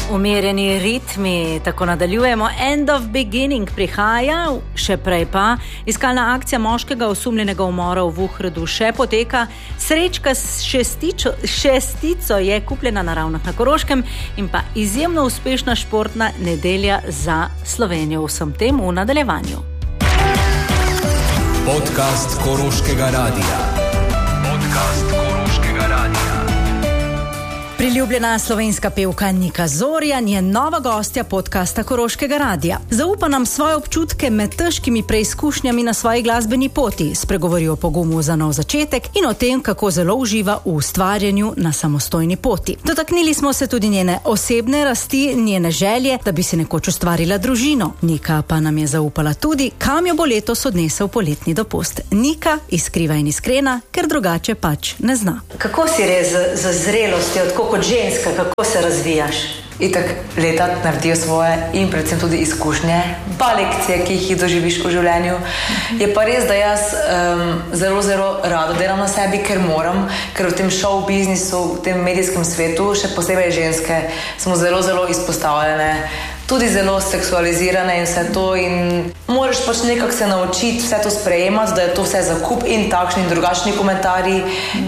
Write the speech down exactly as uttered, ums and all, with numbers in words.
Umirjeni ritmi, tako nadaljujemo. End of beginning prihaja, še prej pa iskalna akcija moškega osumljenega umora v Vuhredu še poteka. Srečka s šestičo, šestico je kupljena na Ravnah na Koroškem in pa izjemno uspešna športna nedelja za Slovenijo. Vsem tem v nadaljevanju. Podcast Koroškega radija. Podcast Koroškega radija. Priljubljena slovenska pevka Nika Zorjan je nova gostja podcasta Koroškega radija. Zaupa nam svoje občutke med težkimi preizkušnjami na svoji glasbeni poti, spregovori o pogumu za nov začetek in o tem, kako zelo uživa v ustvarjanju na samostojni poti. Dotaknili smo se tudi njene osebne rasti, njene želje, da bi si nekoč ustvarila družino. Nika pa nam je zaupala tudi, kam jo bo letos odnesel poletni dopust. Nika iskriva in iskrena, ker drugače pač ne zna. Kako si res za zrelosti, odko kot ženska, kako se razvijaš? Itak leta naredijo svoje in predvsem tudi izkušnje, pa lekcije, ki jih doživiš v življenju. Je pa res, da jaz um, zelo, zelo rado delam na sebi, ker moram, ker v tem show biznisu, v tem medijskem svetu, še posebej ženske, smo zelo, zelo izpostavljene, tudi zelo seksualizirane in vse to, in moraš pač nekako se naučiti vse to sprejemati, da je to vse zakup in takšni in drugačni komentarji.